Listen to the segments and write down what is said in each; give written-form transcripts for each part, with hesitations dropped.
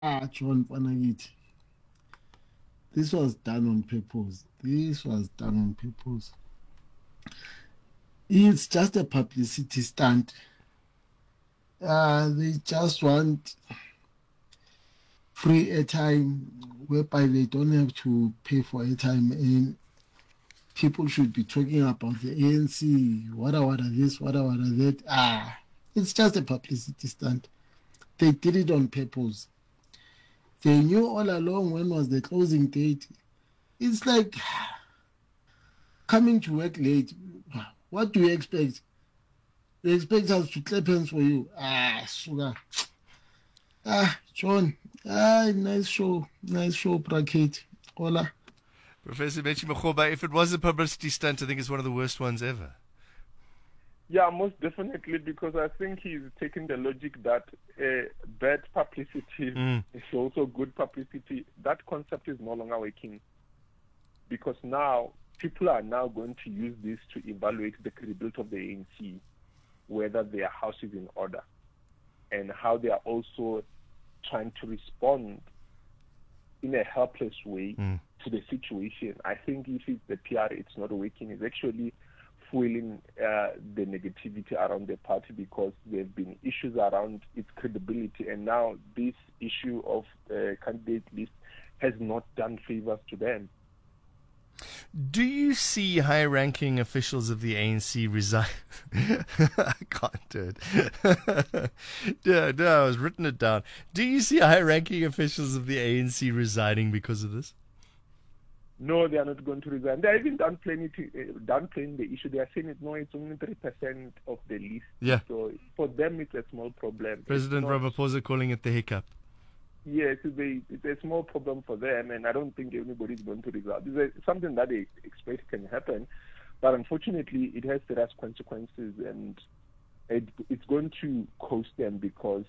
John Panagiti. This was done on purpose. This was done on purpose. It's just a publicity stunt. They just want free airtime whereby they don't have to pay for airtime, and people should be talking about the ANC, what are this, what are that. It's just a publicity stunt. They did it on purpose. They knew all along when was the closing date. It's like coming to work late. What do you expect? They expect us to clap hands for you. Sugar. John. Nice show, Bracket. Hola. Professor Mechi Makgoba, if it was a publicity stunt, I think it's one of the worst ones ever. Yeah, most definitely, because I think he's taking the logic that bad publicity is also good publicity. That concept is no longer working, because now people are now going to use this to evaluate the credibility of the ANC, whether their house is in order, and how they are also trying to respond in a helpless way to the situation. I think if it's the PR, it's not working. It's actually fueling the negativity around the party, because there have been issues around its credibility, and now this issue of candidate list has not done favors to them. Do you see high-ranking officials of the ANC resign? I can't do it. No, I was written it down. Do you see high-ranking officials of the ANC resigning because of this? No, they are not going to resign. They are even downplaying the issue. They are saying it's only 3% of the list. Yeah. So for them, it's a small problem. President Ramaphosa calling it the hiccup. Yes, it's a small problem for them, and I don't think anybody is going to resign. It's something that they expect can happen, but unfortunately, it has serious consequences, and it's going to cost them, because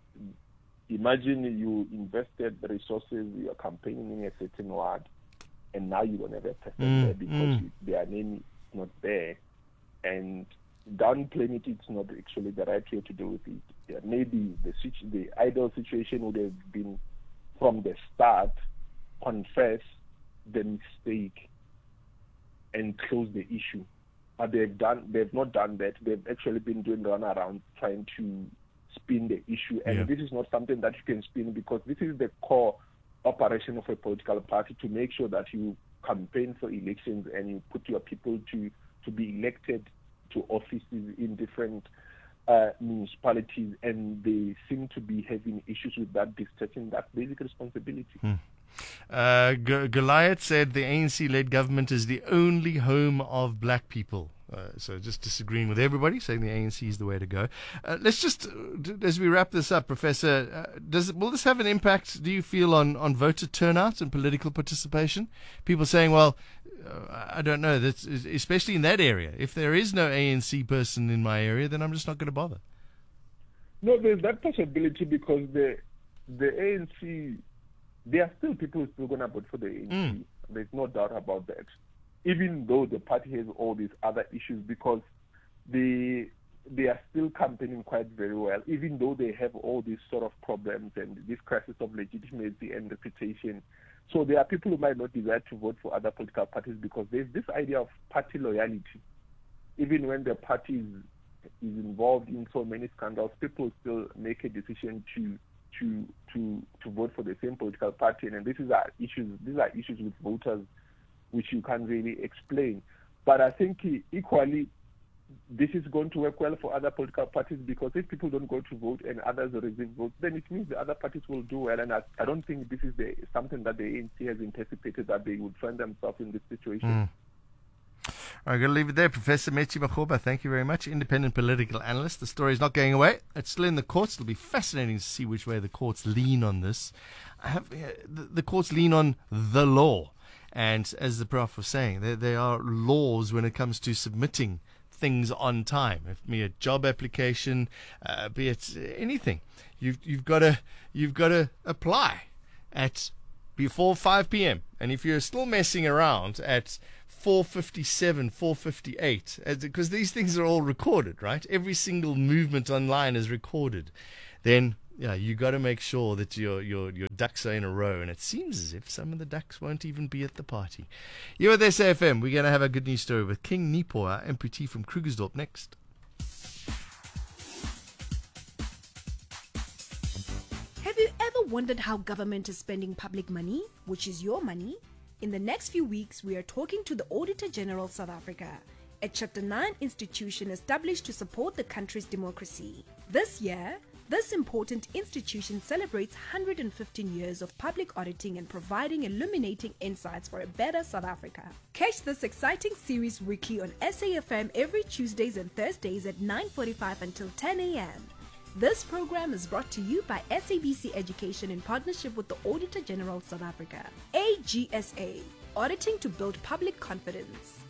imagine you invested the resources, you are campaigning in a certain ward, and now you don't have a person there because their name is not there. And downplaying it's not actually the right way to deal with it. Yeah, maybe the ideal situation would have been from the start, confess the mistake and close the issue. But they've not done that. They've actually been doing runaround trying to spin the issue. And this is not something that you can spin, because this is the core operation of a political party, to make sure that you campaign for elections and you put your people to be elected to offices in different municipalities, and they seem to be having issues with that, discharging that basic responsibility. Goliath said the ANC-led government is the only home of black people. So just disagreeing with everybody, saying the ANC is the way to go. Let's just, as we wrap this up, Professor, will this have an impact, do you feel, on voter turnout and political participation? People saying, well, I don't know, that's, especially in that area. If there is no ANC person in my area, then I'm just not going to bother. No, there's that possibility, because the ANC, there are still people who are still going to vote for the ANC. There's no doubt about that. Even though the party has all these other issues, because they are still campaigning quite very well, even though they have all these sort of problems and this crisis of legitimacy and reputation. So there are people who might not desire to vote for other political parties, because there's this idea of party loyalty. Even when the party is involved in so many scandals, people still make a decision to vote for the same political party, and these are issues with voters which you can't really explain. But I think equally this is going to work well for other political parties, because if people don't go to vote and others receive votes, then it means the other parties will do well. And I don't think this is something that the ANC has anticipated, that they would find themselves in this situation. I'm going to leave it there. Professor Mechi Makgoba, thank you very much. Independent political analyst. The story is not going away. It's still in the courts. It'll be fascinating to see which way the courts lean on this. The courts lean on the law. And as the Prof was saying, there are laws when it comes to submitting things on time. Be it job application, be it anything, you've got to apply at before 5 p.m. And if you're still messing around at 4:57, 4:58, because these things are all recorded, right? Every single movement online is recorded. Then Yeah, you got to make sure that your ducks are in a row, and it seems as if some of the ducks won't even be at the party. You're with SAFM. We're going to have a good news story with King Nepo, our amputee from Krugersdorp, next. Have you ever wondered how government is spending public money, which is your money? In the next few weeks, we are talking to the Auditor General South Africa, a Chapter 9 institution established to support the country's democracy. This year, this important institution celebrates 115 years of public auditing and providing illuminating insights for a better South Africa. Catch this exciting series weekly on SAFM every Tuesdays and Thursdays at 9:45 until 10 a.m. This program is brought to you by SABC Education in partnership with the Auditor General South Africa, AGSA, auditing to build public confidence.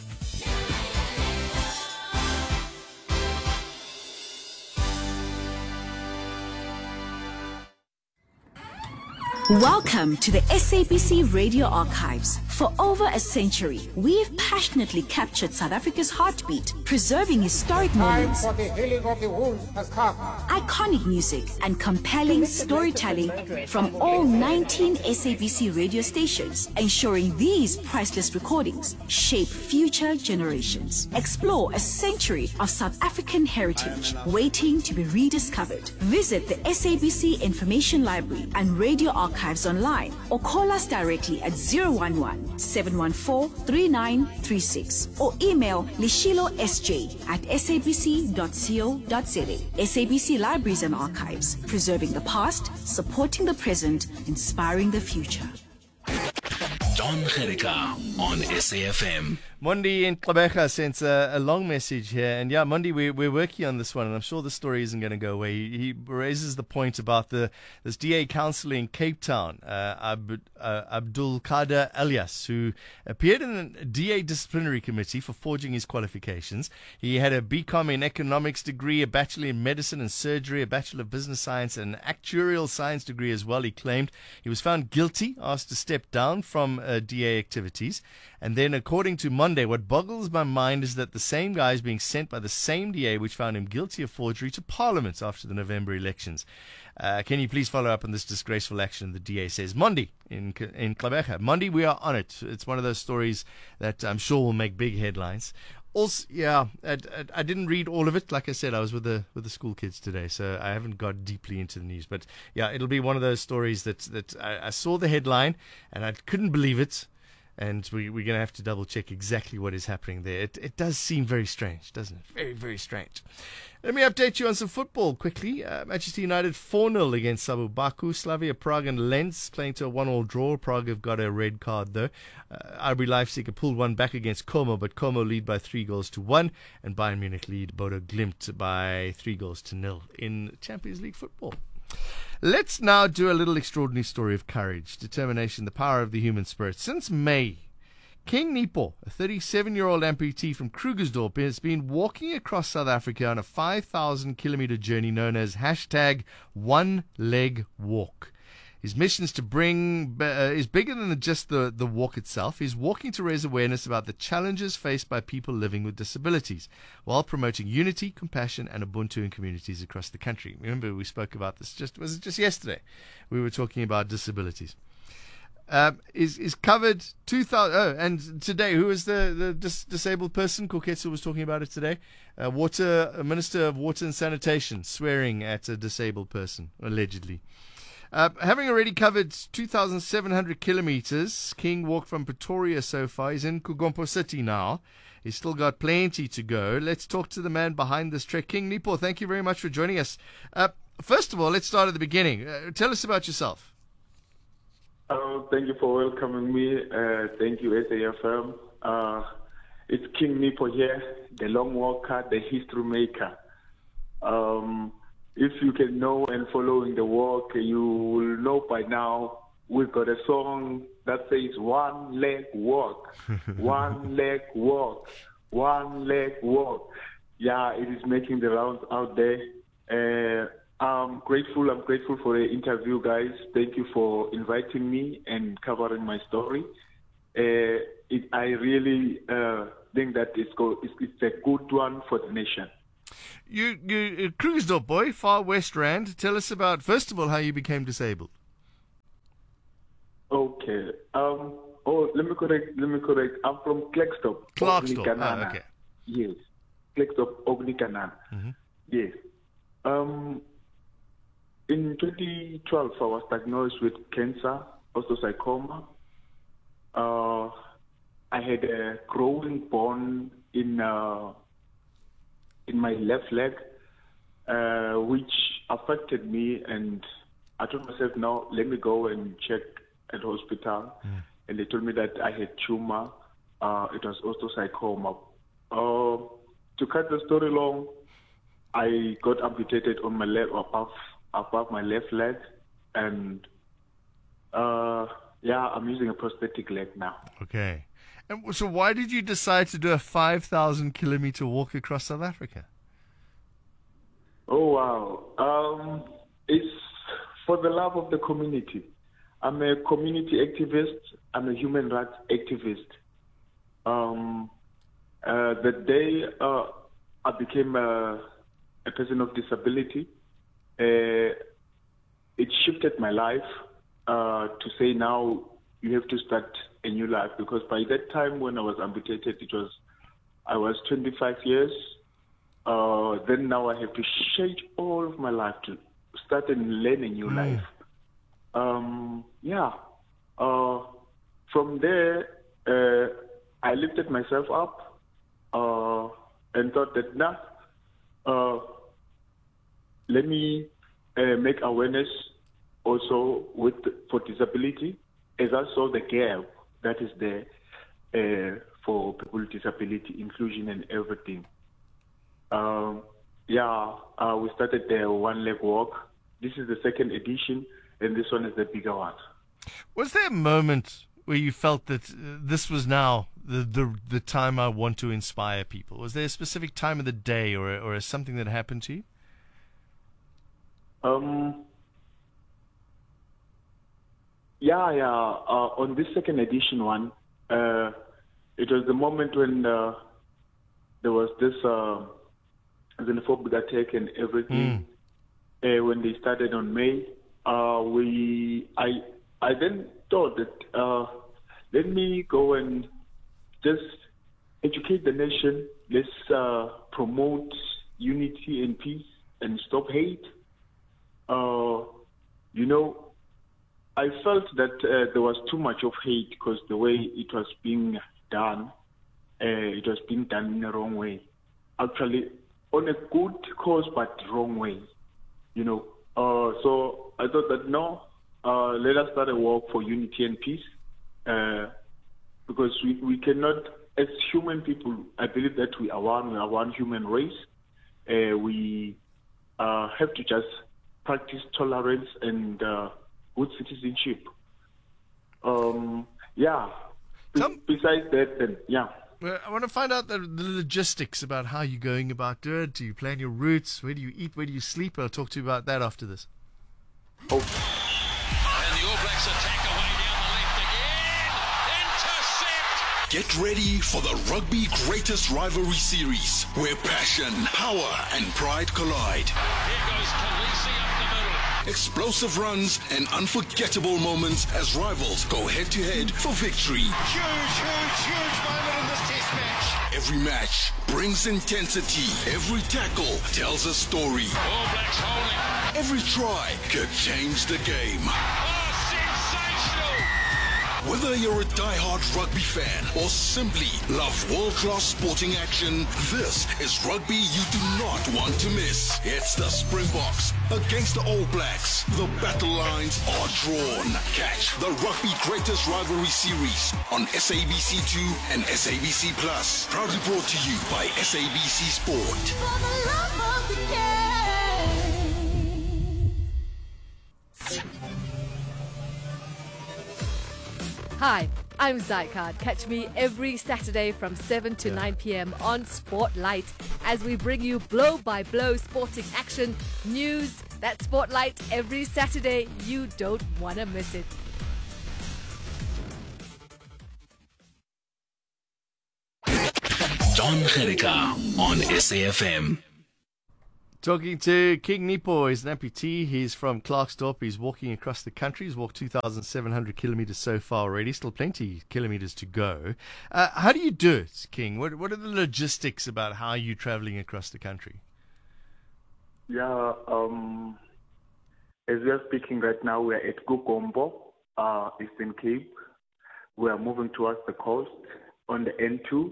Welcome to the SABC Radio Archives. For over a century, we've passionately captured South Africa's heartbeat, preserving historic moments, For the healing of the wounds has come. iconic music, and compelling storytelling from all 19 SABC radio stations, ensuring these priceless recordings shape future generations. Explore a century of South African heritage waiting to be rediscovered. Visit the SABC Information Library and Radio Archives online, or call us directly at 011-714-3936, or email lishilosj@sabc.co.za. SABC Libraries and Archives, preserving the past, supporting the present, inspiring the future. Don Gerika on SAFM. Mondi in Klabecha sent a long message here. And yeah, Mondi, we're working on this one, and I'm sure the story isn't going to go away. He raises the point about this DA councillor in Cape Town, Abdul Kader Elias, who appeared in the DA disciplinary committee for forging his qualifications. He had a BCom in economics degree, a bachelor in medicine and surgery, a bachelor of business science, and an actuarial science degree as well, he claimed. He was found guilty, asked to step down from DA activities. And then, according to Monday, what boggles my mind is that the same guy is being sent by the same DA which found him guilty of forgery to Parliament after the November elections. Can you please follow up on this disgraceful action, the DA says. Mondi in Klabecha. Mondi, we are on it. It's one of those stories that I'm sure will make big headlines. Also, yeah, I didn't read all of it. Like I said, I was with the school kids today, so I haven't got deeply into the news. But yeah, it'll be one of those stories that I saw the headline and I couldn't believe it. And we're going to have to double check exactly what is happening there. It does seem very strange, doesn't it? Very, very strange. Let me update you on some football quickly. Manchester United 4-0 against Sabu Baku. Slavia Prague and Lens playing to a 1-1 draw. Prague have got a red card though. RB Leipzig pulled one back against Como, but Como lead by 3-1. And Bayern Munich lead Bodo Glimt by 3-0 in Champions League football. Let's now do a little extraordinary story of courage, determination, the power of the human spirit. Since May, King Nepo, a 37-year-old amputee from Krugersdorp, has been walking across South Africa on a 5,000-kilometer journey known as #OneLegWalk. His mission is is bigger than just the walk itself. He's walking to raise awareness about the challenges faced by people living with disabilities, while promoting unity, compassion, and Ubuntu in communities across the country. Remember, we spoke about this was it just yesterday? We were talking about disabilities. Is covered 2,000. Oh, and today, who is the disabled person? Koketsu was talking about it today. Minister of Water and Sanitation swearing at a disabled person, allegedly. Having already covered 2,700 kilometers, King walked from Pretoria so far. He's in Kugompo City now. He's still got plenty to go. Let's talk to the man behind this trek. King Nepo, thank you very much for joining us. First of all, let's start at the beginning. Tell us about yourself. Thank you for welcoming me. Thank you, SAFM. It's King Nepo here, the long walker, the history maker. If you can know and following the walk, you will know by now we've got a song that says one leg walk, one leg walk, one leg walk. Yeah, it is making the rounds out there. I'm grateful for the interview, guys. Thank you for inviting me and covering my story. I really think that it's a good one for the nation. You Krugersdorp boy, Far West Rand. Tell us about, first of all, how you became disabled. Okay. Let me correct. I'm from Klerksdorp. Klerksdorp. Oh, okay. Yes. Klerksdorp, Ognikanana. Yes. In 2012, I was diagnosed with cancer, osteosarcoma. I had a growing bone in my left leg, which affected me, and I told myself, no, let me go and check at hospital. And they told me that I had tumor. It was osteosarcoma. To cut the story long, I got amputated on my leg, above my left leg, and I'm using a prosthetic leg now. Okay. And so why did you decide to do a 5,000 kilometer walk across South Africa? Oh, wow. It's for the love of the community. I'm a community activist. I'm a human rights activist. The day I became a person of disability, it shifted my life to say now you have to start a new life, because by that time when I was amputated, I was 25 years. Then now I have to change all of my life to start and learn a new life. From there, I lifted myself up and thought that let me make awareness also for disability, as I saw the gap that is there for people with disability, inclusion and everything. We started the one-leg walk. This is the second edition, and this one is the bigger one. Was there a moment where you felt that this was now the time I want to inspire people? Was there a specific time of the day or something that happened to you? On this second edition one, it was the moment when there was this xenophobic attack and everything. When they started on May, I then thought that let me go and just educate the nation. Let's promote unity and peace and stop hate. I felt that there was too much of hate because the way it was being done, it was being done in the wrong way. Actually, on a good cause, but wrong way. So I thought that let us start a walk for unity and peace, because we cannot, as human people, I believe that we are one human race. We have to just practice tolerance and good citizenship. Besides that, then, Well, I want to find out the logistics about how you're going about doing it. Do you plan your routes? Where do you eat? Where do you sleep? I'll talk to you about that after this. And the All Blacks attack away down the left again. Intercept! Get ready for the Rugby Greatest Rivalry Series, where passion, power and pride collide. Here goes Khaleesi up the middle. Explosive runs and unforgettable moments as rivals go head-to-head for victory. Huge moment in this test match. Every match brings intensity. Every tackle tells a story. All Blacks holding. Every try could change the game. Oh, sensational! Whether you're a die-hard rugby fan or simply love world-class sporting action, this is rugby you do not want to miss. It's the Springboks against the All Blacks. The battle lines are drawn. Catch the Rugby Greatest Rivalry Series on SABC2 and SABC Plus. Proudly brought to you by SABC Sport. For the love of the game. Hi, I'm Zycard. Catch me every Saturday from 7 to 9 p.m. on Spotlight as we bring you blow-by-blow sporting action, news. That's Spotlight every Saturday. You don't want to miss it. John Gericka on SAFM. Talking to King Nipo. He's an amputee. He's from Klerksdorp. He's walking across the country. He's walked 2,700 kilometers so far already. Still plenty kilometers to go. How do you do it, King? What are the logistics about how you're traveling across the country? Yeah, as we are speaking right now, we are at Gugombo, Eastern Cape. We are moving towards the coast on the N2.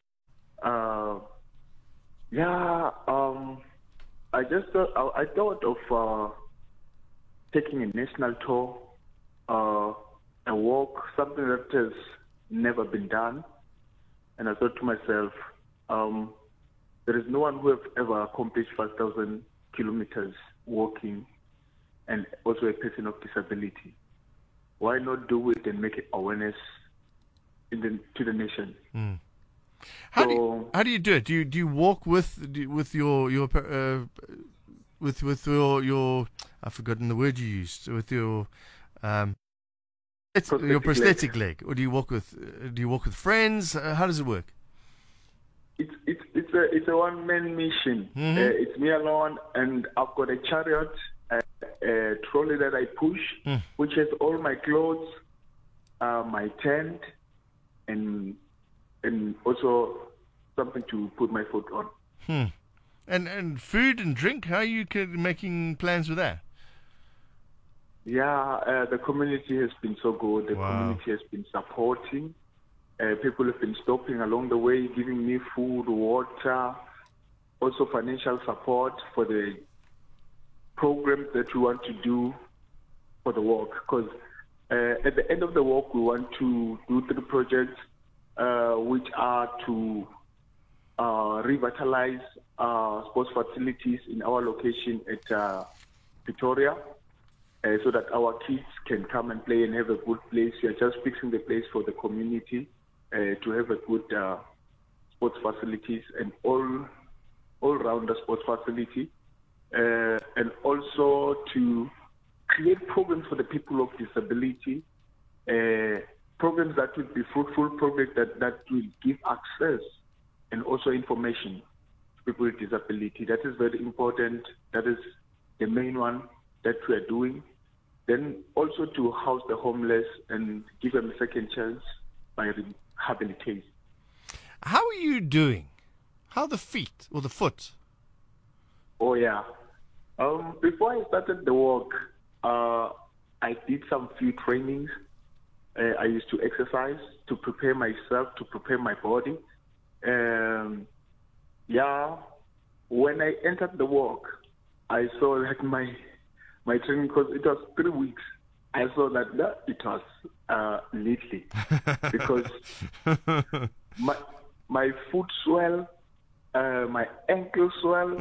I thought of taking a national tour, a walk, something that has never been done. And I thought to myself, there is no one who has ever accomplished 5,000 kilometers walking, and also a person of disability. Why not do it and make it awareness to the nation? Mm. How do you do it? Do you walk with your I've forgotten the word you used, with your prosthetic leg, or do you walk with friends? How does it work? It's a one-man mission. Mm-hmm. It's me alone, and I've got a chariot, a trolley that I push, which has all my clothes, my tent, and also something to put my foot on. And food and drink, how are you making plans with that? Yeah, the community has been so good. The community has been supporting. People have been stopping along the way, giving me food, water, also financial support for the programs that we want to do for the walk. Because at the end of the walk, we want to do 3 projects, which are to revitalize sports facilities in our location at Pretoria, so that our kids can come and play and have a good place. We are just fixing the place for the community to have a good sports facilities and all-round sports facility, and also to create programs for the people of disability, programs that will be fruitful, programs that will give access and also information to people with disability. That is very important. That is the main one that we are doing. Then also to house the homeless and give them a second chance by rehabilitation. How are you doing? How the feet or the foot? Oh, yeah. Before I started the walk, I did some few trainings. I used to exercise to prepare myself, to prepare my body. When I entered the walk, I saw that my training, because it was 3 weeks, I saw that it was neatly, because my foot swell, my ankle swell,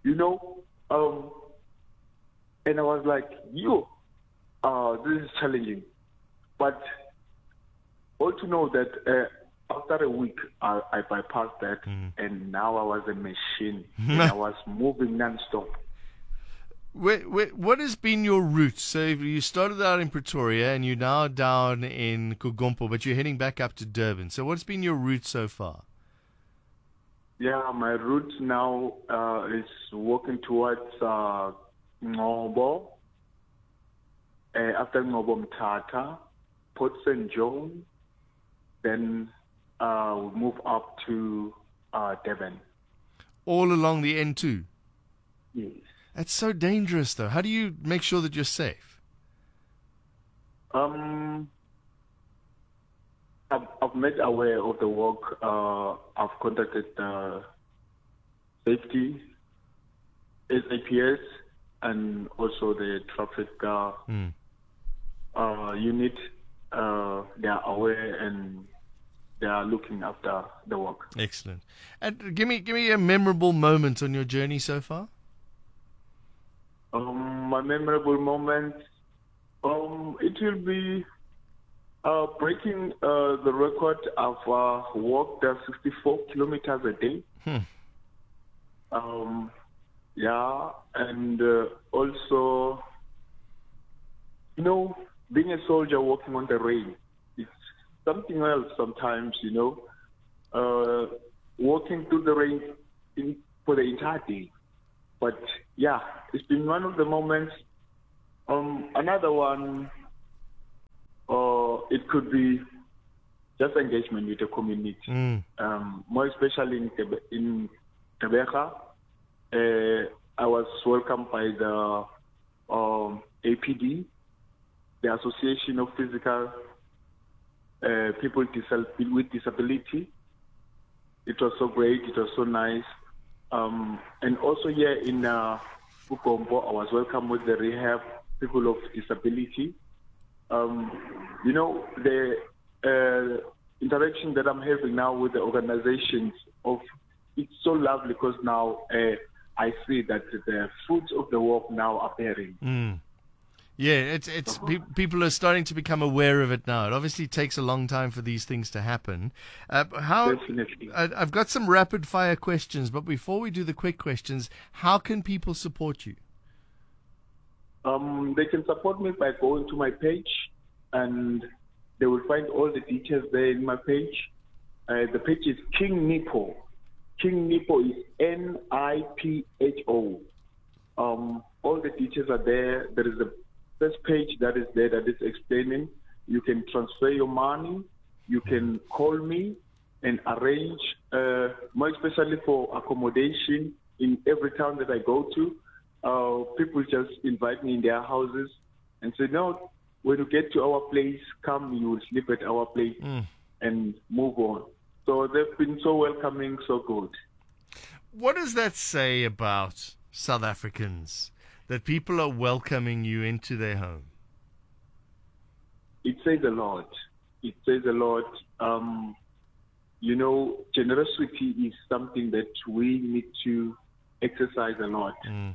and I was like, this is challenging. But all to know that after a week, I bypassed that, and now I was a machine, and I was moving non-stop. What has been your route? So you started out in Pretoria and you're now down in Gugombo, but you're heading back up to Durban. So what's been your route so far? Yeah, my route now is walking towards Ngobo. After Ngobo, Mthatha, Port St. John, then we'll move up to Durban. All along the N2? Yes. That's so dangerous, though. How do you make sure that you're safe? I've made aware of the walk. I've contacted safety, SAPS, and also the traffic unit. They are aware and they are looking after the walk. Excellent. And give me a memorable moment on your journey so far. My memorable moment, it will be breaking the record. I've walked 64 kilometers a day. And also, being a soldier walking on the rain, it's something else sometimes, walking through the rain for the entire day. But yeah, it's been one of the moments. Another one, it could be just engagement with the community. More especially in Tebeka, I was welcomed by the APD, the Association of Physical People with Disability. It was so great. It was so nice. And also here in Bukombo, I was welcomed with the rehab people of disability. The interaction that I'm having now with the organizations it's so lovely because now I see that the fruits of the work now are bearing. Yeah, people are starting to become aware of it now. It obviously takes a long time for these things to happen. Definitely. I've got some rapid fire questions, but before we do the quick questions, how can people support you? They can support me by going to my page, and they will find all the details there in my page. The page is King Nipo. King Nipo is NIPHO. All the details are there. There is a first page that is there that is explaining. You can transfer your money. You can call me and arrange, more especially for accommodation in every town that I go to. People just invite me in their houses and say, no, when you get to our place, come, you will sleep at our place and move on. So they've been so welcoming, so good. What does that say about South Africans, that people are welcoming you into their home? It says a lot. It says a lot. Generosity is something that we need to exercise a lot.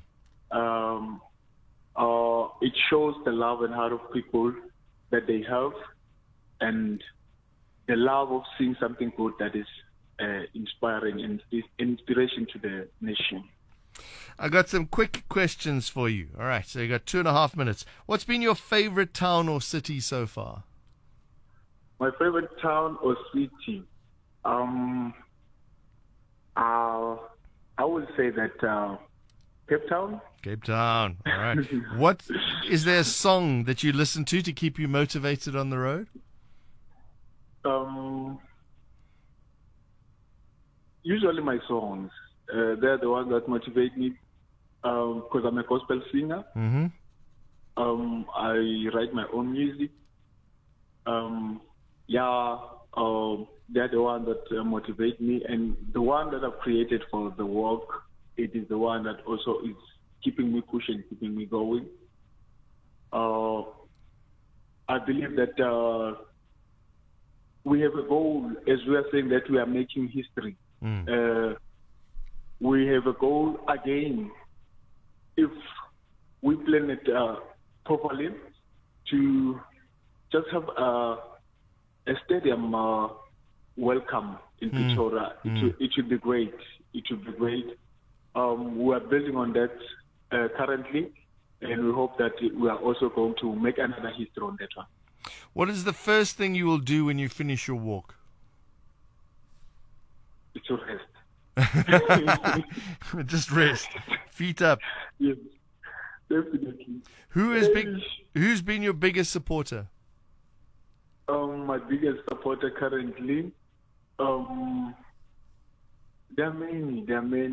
It shows the love and heart of people that they have, and the love of seeing something good that is inspiring and is inspiration to the nation. I got some quick questions for you. All right, so you got 2.5 minutes. What's been your favorite town or city so far? My favorite town or city? I would say that Cape Town. Cape Town. All right. What is there a song that you listen to keep you motivated on the road? Usually my songs. They're the ones that motivate me because I'm a gospel singer. I write my own music. They're the ones that motivate me, and the one that I've created for the work, it is the one that also is keeping me pushing, keeping me going. I believe that we have a goal, as we are saying that we are making history. We have a goal again, if we plan it properly, to just have a stadium welcome in Pretoria. It should be great. It should be great. We are building on that currently, and we hope that we are also going to make another history on that one. What is the first thing you will do when you finish your walk? It's to rest. Just rest. Feet up. Yes, definitely. Who's been your biggest supporter? My biggest supporter currently, there are many.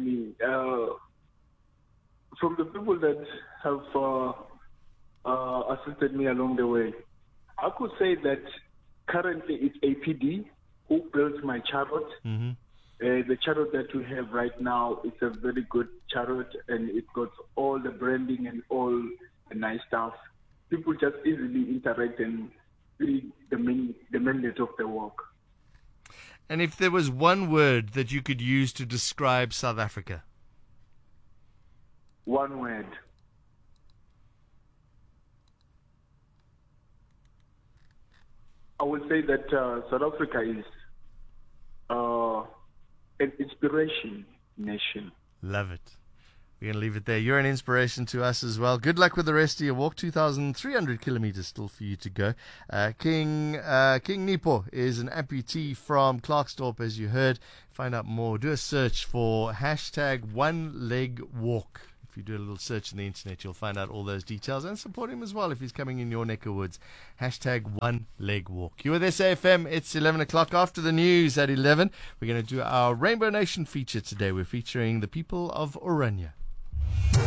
From the people that have assisted me along the way, I could say that currently it's APD who built my chariot. The chariot that we have right now, it's a very good chariot, and it got all the branding and all the nice stuff. People just easily interact and see the mandate of the work. And if there was one word that you could use to describe South Africa? One word. I would say that South Africa is an inspiration nation. Love it. We're going to leave it there. You're an inspiration to us as well. Good luck with the rest of your walk. 2,300 kilometers still for you to go. King Nipo is an amputee from Klerksdorp, as you heard. Find out more. Do a search for #OneLegWalk. you do a little search on the internet, you'll find out all those details, and support him as well if he's coming in your neck of woods. Hashtag One Leg Walk. You with SAFM. It's 11 o'clock. After the news at 11, we're going to do our Rainbow Nation feature today. We're featuring the people of Orania.